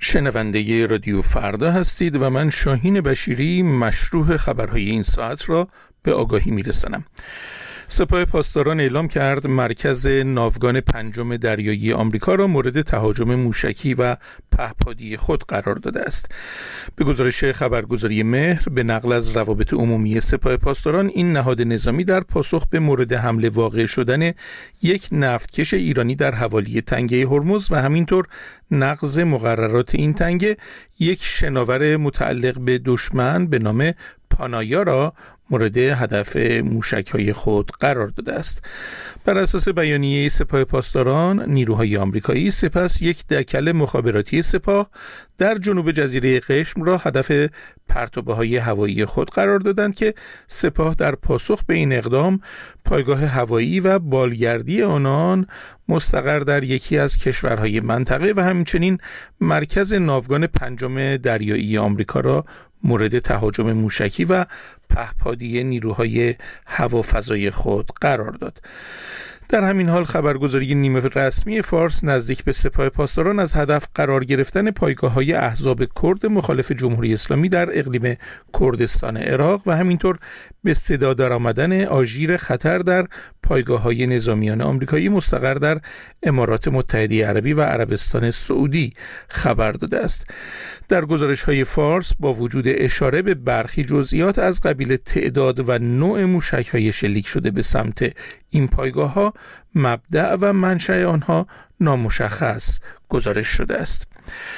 شنونده رادیو فردا هستید و من شاهین بشیری مشروح خبرهای این ساعت را به آگاهی میرسانم. سپاه پاسداران اعلام کرد مرکز ناوگان پنجم دریایی آمریکا را مورد تهاجم موشکی و پهپادی خود قرار داده است. به گزارش خبرگزاری مهر به نقل از روابط عمومی سپاه پاسداران، این نهاد نظامی در پاسخ به مورد حمله واقع شدن یک نفتکش ایرانی در حوالی تنگه هرمز و همینطور نقض مقررات این تنگه، یک شناور متعلق به دشمن به نام پانایا را مورد هدف موشک‌های خود قرار داده است. بر اساس بیانیه سپاه پاسداران، نیروهای آمریکایی سپس یک دکل مخابراتی سپاه در جنوب جزیره قشم را هدف پرتابه‌های هوایی خود قرار دادند که سپاه در پاسخ به این اقدام پایگاه هوایی و بالگردی آنان مستقر در یکی از کشورهای منطقه و همچنین مرکز ناوگان پنجم دریایی آمریکا را مورد تهاجم موشکی و پهپادی نیروهای هوافضای خود قرار داد. در همین حال خبرگزاری نیمه رسمی فارس نزدیک به سپاه پاسداران از هدف قرار گرفتن پایگاه‌های احزاب کرد مخالف جمهوری اسلامی در اقلیم کردستان عراق و همینطور به صدا درآمدن آژیر خطر در پایگاه‌های نظامیان آمریکایی مستقر در امارات متحده عربی و عربستان سعودی خبر داده است. در گزارش‌های فارس با وجود اشاره به برخی جزئیات از قبیل تعداد و نوع موشک‌های شلیک شده به سمت این پایگاه‌ها، مبدأ و منشأ آنها نامشخص گزارش شده است.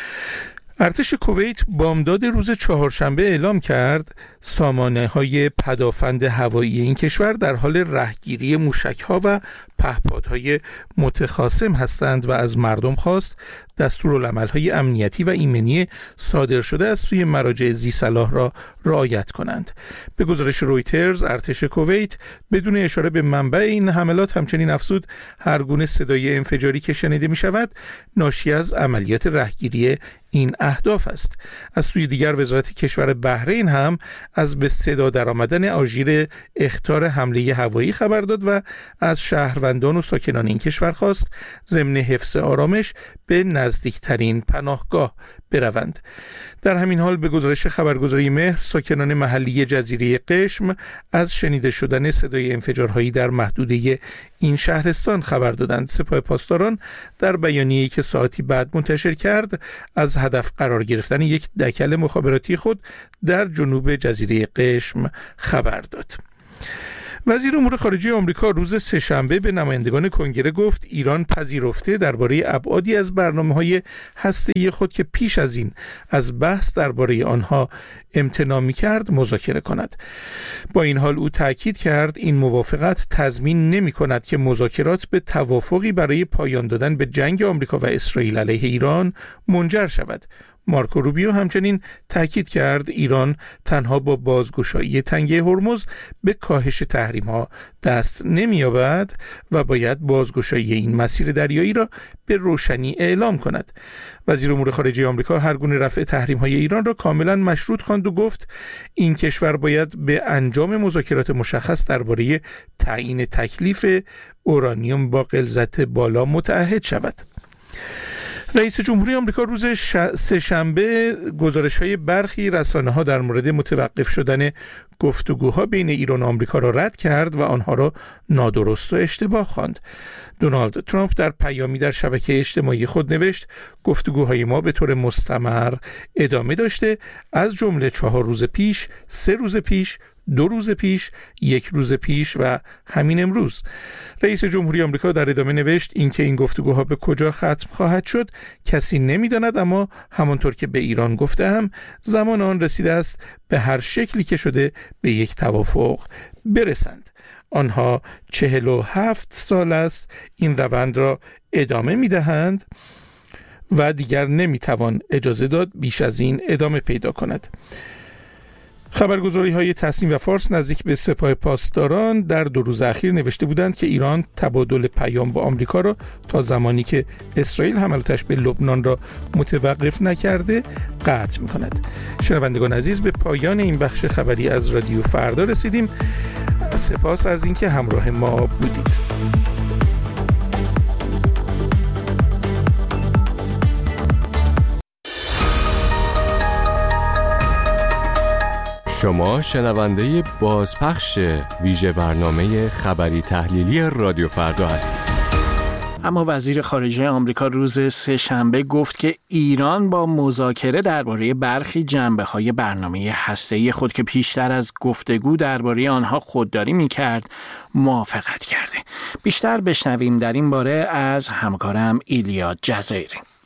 ارتش کویت بامداد روز چهارشنبه اعلام کرد سامانه‌های پدافند هوایی این کشور در حال رهگیری موشک‌ها و پهپادهای متخاصم هستند و از مردم خواست دستورالعمل‌های امنیتی و ایمنی صادر شده از سوی مراجع ذی‌صلاح را رعایت کنند. به گزارش رویترز، ارتش کویت بدون اشاره به منبع این حملات همچنین افزود هر گونه صدای انفجاری که شنیده می‌شود ناشی از عملیات رهگیری این اهداف است. از سوی دیگر وزارت کشور بحرین هم از به صدا درآمدن آژیر اخطار حمله هوایی خبر داد و از شهروندان و ساکنان این کشور خواست ضمن حفظ آرامش به نزدیکترین پناهگاه بروند. در همین حال به گزارش خبرگزاری مهر، ساکنان محلی جزیره قشم از شنیده شدن صدای انفجارهایی در محدوده این شهرستان خبر دادند. سپاه پاسداران در بیانیه‌ای که ساعتی بعد منتشر کرد از هدف قرار گرفتن یک دکل مخابراتی خود در جنوب جزیره قشم خبر داد. وزیر امور خارجه آمریکا روز سه‌شنبه به نمایندگان کنگره گفت ایران پذیرفته درباره ابعادی از برنامه‌های هسته‌ای خود که پیش از این از بحث درباره آنها امتناع می‌کرد مذاکره کند. با این حال او تاکید کرد این موافقت تضمین نمی‌کند که مذاکرات به توافقی برای پایان دادن به جنگ آمریکا و اسرائیل علیه ایران منجر شود. مارکو روبیو همچنین تاکید کرد ایران تنها با بازگشایی تنگه هرمز به کاهش تحریم‌ها دست نمی‌یابد و باید بازگشایی این مسیر دریایی را به روشنی اعلام کند. وزیر امور خارجه آمریکا هر گونه رفع تحریم‌های ایران را کاملا مشروط خواند و گفت این کشور باید به انجام مذاکرات مشخص درباره تعیین تکلیف اورانیوم با غلظت بالا متعهد شود. رئیس جمهوری آمریکا روز سه‌شنبه گزارش‌های برخی رسانه‌ها در مورد متوقف شدن گفتگوها بین ایران و آمریکا را رد کرد و آنها را نادرست و اشتباه خواند. دونالد ترامپ در پیامی در شبکه اجتماعی خود نوشت گفتگوهای ما به طور مستمر ادامه داشته، از جمله 4 روز پیش، 3 روز پیش، 2 روز پیش، 1 روز پیش و همین امروز. رئیس جمهوری آمریکا در ادامه نوشت اینکه این گفتگوها به کجا ختم خواهد شد کسی نمی‌داند، اما همانطور که به ایران گفتم زمان آن رسیده است به هر شکلی که شده به یک توافق برسند. آنها 47 سال است این روند را ادامه می‌دهند و دیگر نمی‌توان اجازه داد بیش از این ادامه پیدا کند. خبرگزاری‌های تسنیم و فارس نزدیک به سپاه پاسداران در 2 روز اخیر نوشته بودند که ایران تبادل پیام با آمریکا را تا زمانی که اسرائیل حملاتش به لبنان را متوقف نکرده قطع می‌کند. شنوندگان عزیز، به پایان این بخش خبری از رادیو فردا رسیدیم. سپاس از اینکه همراه ما بودید. شما شنونده بازپخش ویژه برنامه خبری تحلیلی رادیو فردا هستید. اما وزیر خارجه آمریکا روز سه‌شنبه گفت که ایران با مذاکره درباره برخی جنبه‌های برنامه هسته‌ای خود که پیشتر از گفتگو درباره آنها خودداری می‌کرد موافقت کرده. بیشتر بشنویم در این باره از همکارم ایلیا جزیری.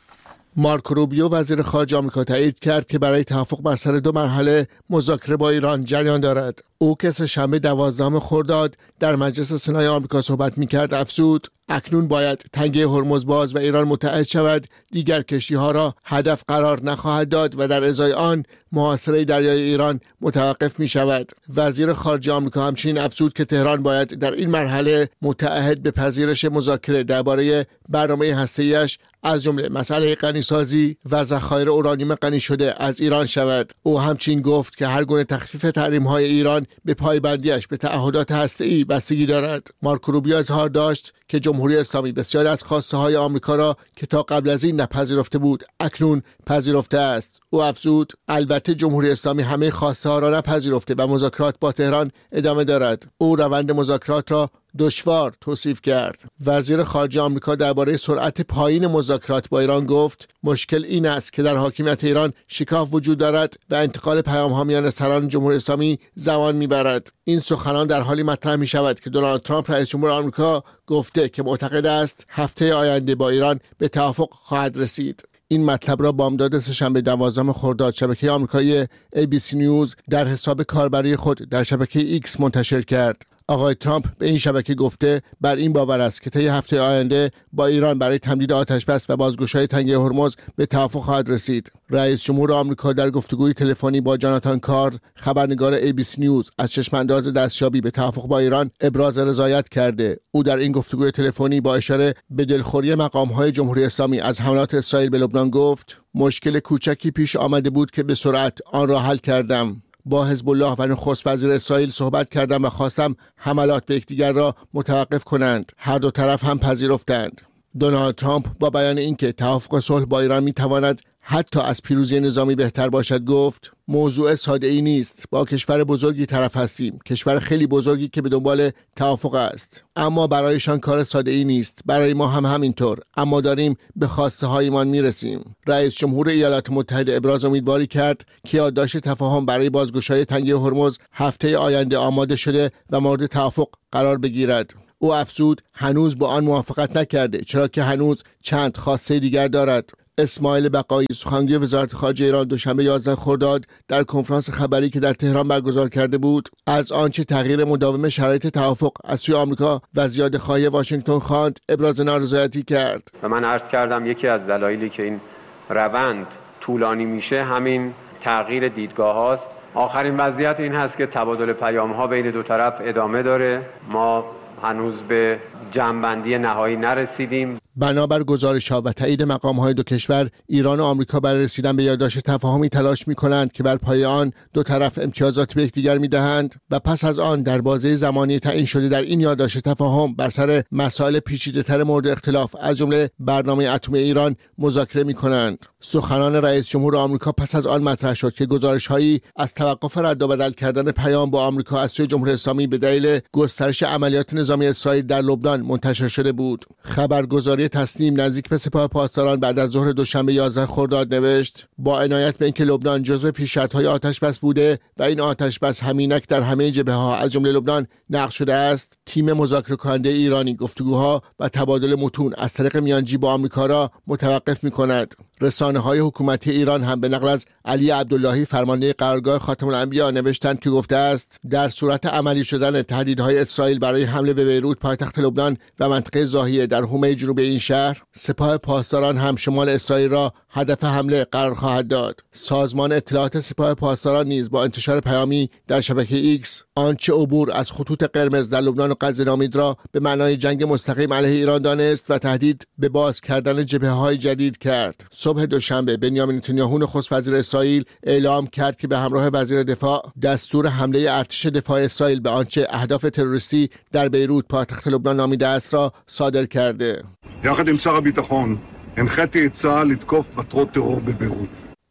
مارکو روبیو وزیر خارجه آمریکا تایید کرد که برای توافق بر سر 2 مرحله مذاکره با ایران جریان دارد. او که سه‌شنبه 12 خرداد در مجلس سنای آمریکا صحبت می‌کرد افزود اکنون باید تنگه هرمز باز و ایران متعهد شود دیگر کشتی‌ها را هدف قرار نخواهد داد و در ازای آن محاصره دریای ایران متوقف می‌شود. وزیر خارجه آمریکا همچنین افزود که تهران باید در این مرحله متعهد به پذیرش مذاکره درباره برنامه هسته‌ایش از جمله مسئله غنیسازی و ذخایر اورانیوم غنی شده از ایران شود. او همچنین گفت که هر گونه تخفیف تحریم‌های ایران به پایبندیش به تعهدات هسته‌ای بستگی دارد. مارکو روبیو اظهار داشت که جمهوری اسلامی بسیاری از خواسته‌های آمریکا را که تا قبل از این نپذیرفته بود اکنون پذیرفته است. او افزود البته جمهوری اسلامی همه خواسته‌ها را نپذیرفته و مذاکرات با تهران ادامه دارد. او روند مذاکرات را دشوار توصیف کرد. وزیر خارجه آمریکا درباره سرعت پایین مذاکرات با ایران گفت مشکل این است که در حاکمیت ایران شکاف وجود دارد و انتقال پیام‌ها میان سران جمهوری اسلامی زمان میبرد. این سخنان در حالی مطرح می شود که دونالد ترامپ رئیس جمهور آمریکا گفته که معتقد است هفته آینده با ایران به توافق خواهد رسید. این مطلب را بامداد سه‌شنبه 12 خرداد شبکه آمریکایی ABC نیوز در حساب کاربری خود در شبکه ایکس منتشر کرد. آقای ترامپ به این شبکه گفته بر این باور است که طی هفته آینده با ایران برای تمدید آتش‌بس و بازگشایی تنگه هرمز به توافق خواهد رسید. رئیس جمهور آمریکا در گفتگوی تلفنی با جاناتان کارل خبرنگار ABC نیوز از چشمانداز دستیابی به توافق با ایران ابراز رضایت کرده. او در این گفتگوی تلفنی با اشاره به دلخوری مقام‌های جمهوری اسلامی از حملات اسرائیل به لبنان گفت مشکل کوچکی پیش آمده بود که به سرعت آن را حل کردم. با حزب الله و نخست وزیر اسرائیل صحبت کردم و خواستم حملات به یکدیگر را متوقف کنند. هر دو طرف هم پذیرفتند. دونالد ترامپ با بیان اینکه توافق صلح با ایران میتواند حتی از پیروزی نظامی بهتر باشد گفت موضوع ساده ای نیست. با کشور بزرگی طرف هستیم، کشور خیلی بزرگی که به دنبال توافق است، اما برایشان کار ساده ای نیست. برای ما هم همینطور، اما داریم به خواسته هایمان میرسیم. رئیس جمهور ایالات متحده ابراز امیدواری کرد که یادداشت تفاهم برای بازگشایی تنگه هرمز هفته آینده آماده شده و مورد توافق قرار بگیرد. او افزود هنوز با آن موافقت نکرده چرا که هنوز چند خواسته دیگر دارد. اسماعیل بقایی سخنگوی وزارت خارجه ایران دوشنبه 11 خرداد در کنفرانس خبری که در تهران برگزار کرده بود از آنچه تغییر مداوم شرایط توافق از سوی آمریکا و زیاده‌خواهی واشنگتن خواند ابراز نارضایتی کرد. و من عرض کردم یکی از دلایلی که این روند طولانی میشه همین تغییر دیدگاه هاست. آخرین وضعیت این هست که تبادل پیام‌ها بین دو طرف ادامه داره. ما هنوز به جمع‌بندی نهایی نرسیدیم. بنابر گزارش‌ها و تایید مقام‌های دو کشور، ایران و آمریکا برای رسیدن به یادداشت تفاهمی تلاش می‌کنند که بر پایه آن دو طرف امتیازات به یکدیگر می‌دهند و پس از آن در بازه زمانی تعیین شده در این یادداشت تفاهم بر سر مسائل پیچیده‌تر مورد اختلاف از جمله برنامه اتمی ایران مذاکره می‌کنند. سخنان رئیس جمهور آمریکا پس از آن مطرح شد که گزارش‌هایی از توقف رد و بدل کردن پیام با آمریکا از سوی جمهوری اسلامی به دلیل گسترش عملیات نظامی اسرائیل در لبنان منتشر شده بود. خبرگزاری تصنیم نزدیک به سپاه پاسداران بعد از ظهر دوشنبه 11 خرداد نوشت با عنایت به اینکه لبنان جزو پیشرفت‌های آتش‌بس بوده و این آتش‌بس همینک در همه جبهه‌ها از جمله لبنان نقض شده است، تیم مذاکره کننده ایرانی گفتگوها و تبادل متون از طریق میانجی با آمریکا را متوقف می‌کند. رسانه‌های حکومتی ایران هم به نقل از علی عبداللهی فرمانده قرارگاه خاتم الانبیا نوشتند که گفته است در صورت عملی شدن تهدیدهای اسرائیل برای حمله به بیروت پایتخت لبنان و منطقه زاهیه در حومه جنوبی این شهر، سپاه پاسداران هم شمال اسرائیل را هدف حمله قرار خواهد داد. سازمان اطلاعات سپاه پاسداران نیز با انتشار پیامی در شبکه ایکس آنچه عبور از خطوط قرمز در لبنان و غزه نامید را به معنای جنگ مستقیم علیه ایران دانست و تهدید به باز کردن جبهه‌های جدید کرد. صبح دوشنبه بنیامین نتانیاهو نخست وزیر اسرائیل اعلام کرد که به همراه وزیر دفاع دستور حمله ارتش دفاع اسرائیل به آنچه اهداف تروریستی در بیروت پایتخت لبنان نامیده است را صادر کرده. יחד עם שר הביטחון הנחיתי את צה"ל לתקוף מטרות טרור בביירות.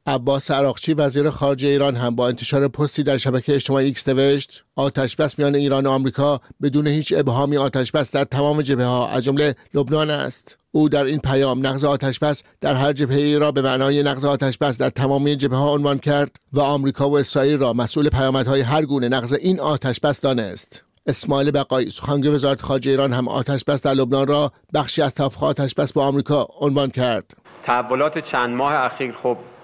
عباس عراقچی وزیر خارجه ایران هم با انتشار پستی در شبکه اجتماعی ایکس نوشت آتشبس میان ایران و آمریکا بدون هیچ ابهامی آتشبس در تمام جبهه‌ها از جمله لبنان است. او در این پیام نقض آتشبس در هر جبهه‌ای را به معنای نقض آتشبس در تمامی جبهه‌ها عنوان کرد و آمریکا و اسرائیل را مسئول پیامدهای هر گونه نقض این آتشبس دانست. اسماعیل بقایی سخنگوی وزارت خارجه ایران هم آتشبس در لبنان را بخشی از توافق آتشبس با آمریکا عنوان کرد. تحولات چند ماه اخیر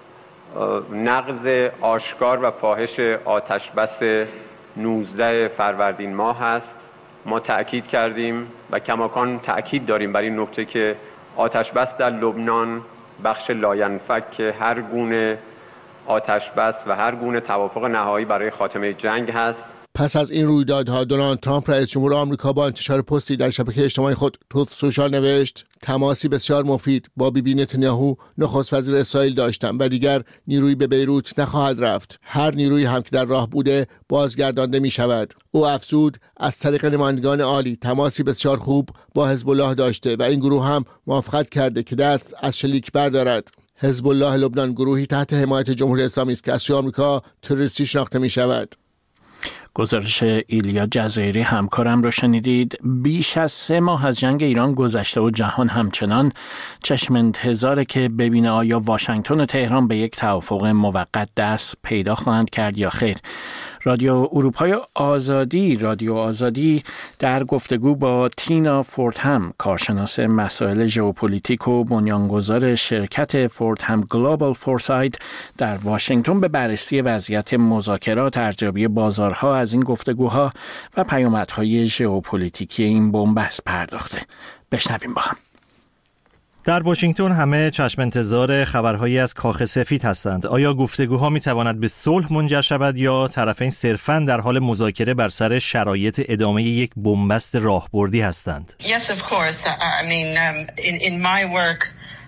نقض آشکار و فاحش آتشبس 19 فروردین ماه است. ما تأکید کردیم و کماکان تأکید داریم بر این نکته که آتشبس در لبنان بخش لاینفک هر گونه آتشبس و هر گونه توافق نهایی برای خاتمه جنگ هست. پس از این رویدادها دونالد ترامپ رئیس جمهور آمریکا با انتشار پستی در شبکه اجتماعی خود تروت سوشال نوشت تماسی بسیار مفید با بیبی نتانیاهو نخست وزیر اسرائیل داشتم و دیگر نیرویی به بیروت نخواهد رفت. هر نیرویی هم که در راه بوده بازگردانده می شود. او افزود از طریق نمایندگان عالی تماسی بسیار خوب با حزب الله داشته و این گروه هم موافقت کرده که دست از شلیک بردارد. حزب الله لبنان گروهی تحت حمایت جمهوری اسلامی است که از سوی آمریکا تروریستی شناخته می شود. گزارش ایلیا جزایری همکارم رو شنیدید. بیش از 3 ماه از جنگ ایران گذشته و جهان همچنان چشم انتظاره که ببینه آیا واشنگتن و تهران به یک توافق موقت دست پیدا خواهند کرد یا خیر. رادیو آزادی در گفتگو با تینا فورتهم کارشناس مسائل ژئوپلیتیک و بنیانگذار شرکت فورتهم گلوبال فورسایت در واشنگتن به بررسی وضعیت مذاکرات، ارزیابی بازارها از این گفتگوها و پیامدهای ژئوپلیتیکی این بنبست پرداخته. بشنویم با هم. در واشنگتن همه چشم انتظار خبرهایی از کاخ سفید هستند. آیا گفتگوها میتواند به صلح منجر شود یا طرفین صرفاً در حال مذاکره بر سر شرایط ادامه یک بنبست راهبردی هستند؟ Yes, of course. I mean, in my work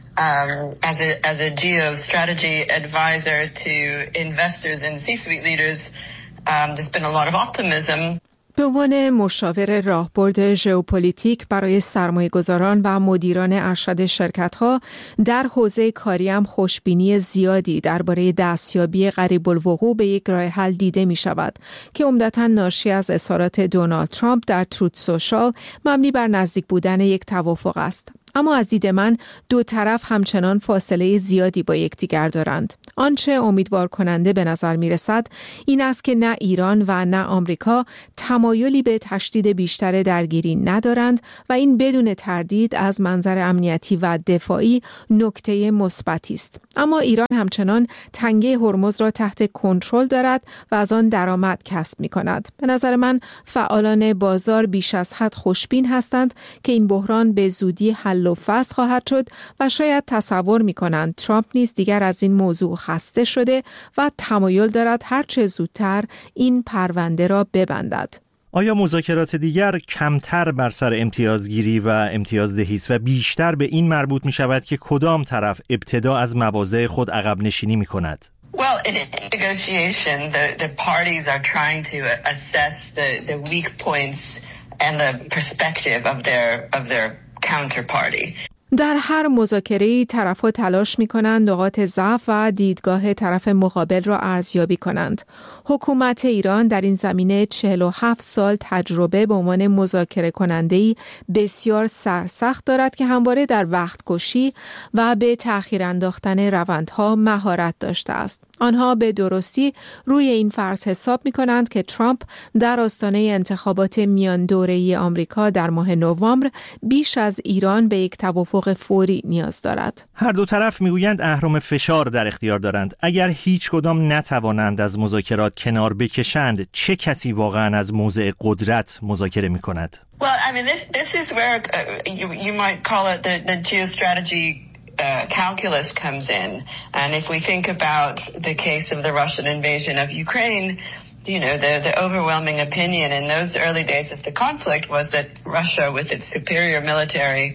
as a geostrategy advisor to investors and C-suite leaders, there's been a lot of optimism. به عنوان مشاور راهبرد ژئوپلیتیک برای سرمایه‌گذاران و مدیران ارشد شرکت‌ها در حوزه کاریم خوشبینی زیادی درباره دستیابی قریب الوقوع به یک راه حل دیده می‌شود که عمدتاً ناشی از اظهارات دونالد ترامپ در تروت سوشال مبنی بر نزدیک بودن یک توافق است. اما از دید من دو طرف همچنان فاصله زیادی با یکدیگر دارند. آنچه امیدوار کننده به نظر می رسد این است که نه ایران و نه آمریکا تمایلی به تشدید بیشتر درگیری ندارند و این بدون تردید از منظر امنیتی و دفاعی نکته مثبتی است. اما ایران همچنان تنگه هرمز را تحت کنترل دارد و از آن درآمد کسب می کند. به نظر من فعالان بازار بیش از حد خوشبین هستند که این بحران به زودی حل و فصل خواهد شد و شاید تصور می کنند ترامپ نیز دیگر از این موضوع خسته شده و تمایل دارد هر چه زودتر این پرونده را ببندد. آیا مذاکرات دیگر کمتر بر سر امتیازگیری و امتیازدهی است و بیشتر به این مربوط می شود که کدام طرف ابتدا از مواضع خود عقب نشینی می کند؟ Well, in negotiation, the parties are trying to assess the weak points and the perspective of their counterparty. در هر مذاکره‌ای طرف‌ها تلاش می‌کنند نقاط ضعف و دیدگاه طرف مقابل را ارزیابی کنند. حکومت ایران در این زمینه 47 سال تجربه به عنوان مذاکره کننده‌ای بسیار سرسخت دارد که همواره در وقت‌کشی و به تأخیر انداختن روندها مهارت داشته است. آنها به درستی روی این فرض حساب می‌کنند که ترامپ در آستانه انتخابات میان دوره‌ای آمریکا در ماه نوامبر بیش از ایران به یک توافق فوری نیاز دارد. هر دو طرف میگویند اهرم فشار در اختیار دارند. اگر هیچ کدام نتوانند از مذاکرات کنار بکشند، چه کسی واقعا از موضع قدرت مذاکره می‌کند؟ Well, I mean, this is where you might call it the geostrategy calculus comes in. And if we think about the case of the Russian invasion of Ukraine, you know, the overwhelming opinion in those early days of the conflict was that Russia, with its superior military,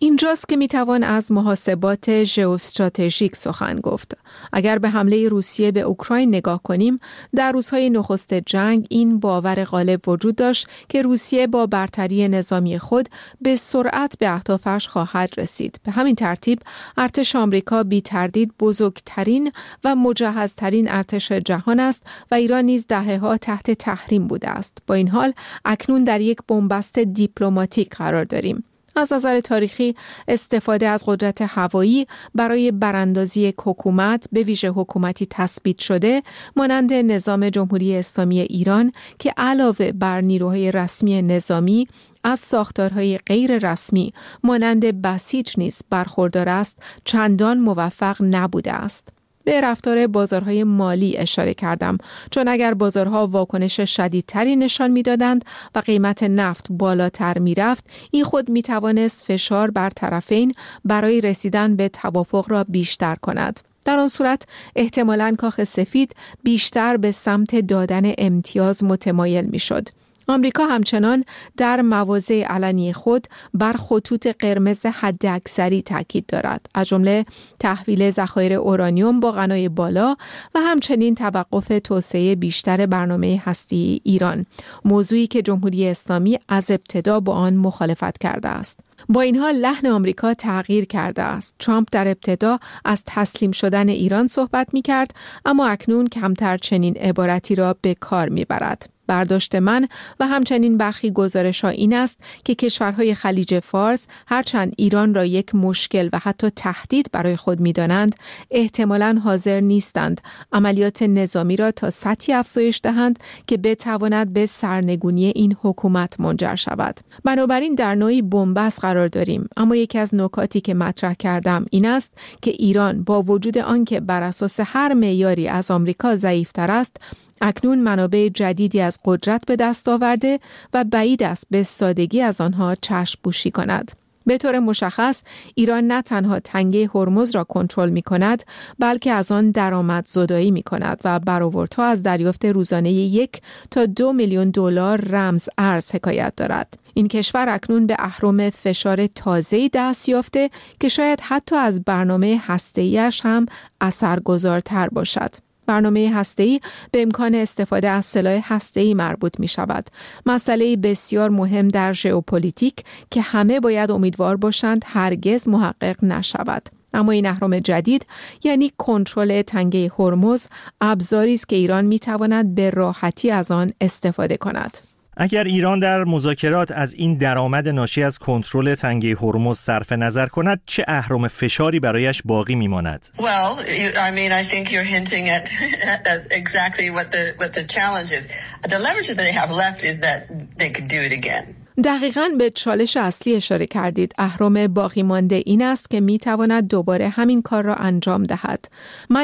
اینجاست که میتوان از محاسبات ژئواستراتژیک سخن گفت. اگر به حمله روسیه به اوکراین نگاه کنیم، در روزهای نخست جنگ این باور غالب وجود داشت که روسیه با برتری نظامی خود به سرعت به اهدافش خواهد رسید. به همین ترتیب ارتش آمریکا بی تردید بزرگترین و مجهزترین ارتش جهان است و ایران نیز دهه‌ها تحت تحریم بوده است. با این حال اکنون در یک بنبست دیپلماتیک قرار داریم. از نظر تاریخی استفاده از قدرت هوایی برای براندازی یک حکومت، به ویژه حکومتی تثبیت شده مانند نظام جمهوری اسلامی ایران که علاوه بر نیروهای رسمی نظامی از ساختارهای غیر رسمی مانند بسیج نیز برخوردار است، چندان موفق نبوده است. به رفتار بازارهای مالی اشاره کردم، چون اگر بازارها واکنش شدیدتری نشان می‌دادند و قیمت نفت بالاتر می‌رفت، این خود می‌توانست فشار بر طرفین برای رسیدن به توافق را بیشتر کند. در آن صورت احتمالاً کاخ سفید بیشتر به سمت دادن امتیاز متمایل می‌شد. آمریکا همچنان در مواضع علنی خود بر خطوط قرمز حداکثری تاکید دارد، از جمله تحویل ذخایر اورانیوم با غنای بالا و همچنین توقف توسعه بیشتر برنامه هسته‌ای ایران، موضوعی که جمهوری اسلامی از ابتدا با آن مخالفت کرده است. با این حال لحن آمریکا تغییر کرده است. ترامپ در ابتدا از تسلیم شدن ایران صحبت می‌کرد، اما اکنون کمتر چنین عبارتی را به کار می‌برد. برداشت من و همچنین برخی گزارش‌ها این است که کشورهای خلیج فارس هرچند ایران را یک مشکل و حتی تهدید برای خود می‌دانند، احتمالاً حاضر نیستند عملیات نظامی را تا سطحی افزایش دهند که بتواند به سرنگونی این حکومت منجر شود. بنابراین در نوعی بنبست قرار داریم، اما یکی از نکاتی که مطرح کردم این است که ایران با وجود آنکه بر اساس هر معیاری از آمریکا ضعیف‌تر است، اکنون منابع جدیدی از قدرت به دست آورده و بعید است به سادگی از آنها چشم پوشی کند. به طور مشخص ایران نه تنها تنگه هرمز را کنترل می کند، بلکه از آن درآمد زدایی می کند و برآوردها از دریافت روزانه 1 تا 2 میلیون دلار رمز ارز حکایت دارد. این کشور اکنون به اهرم فشار تازه‌ای دست یافته که شاید حتی از برنامه هسته‌ای‌اش هم اثرگذارتر باشد. برنامه هسته‌ای به امکان استفاده از سلاح هسته‌ای مربوط می شود. مسئله بسیار مهم در ژئوپلیتیک که همه باید امیدوار باشند هرگز محقق نشود. اما این اهرم جدید یعنی کنترل تنگه هرمز، ابزاری است که ایران می تواند به راحتی از آن استفاده کند. اگر ایران در مذاکرات از این درآمد ناشی از کنترل تنگه هرمز صرف نظر کند، چه اهرم فشاری برایش باقی میماند؟ Well, I think you're hinting at exactly what the challenge is. The leverage that they have left is that they could do it again. دقیقاً به چالش اصلی اشاره کردید. اهرم باقی مانده این است که می تواند دوباره همین کار را انجام دهد. من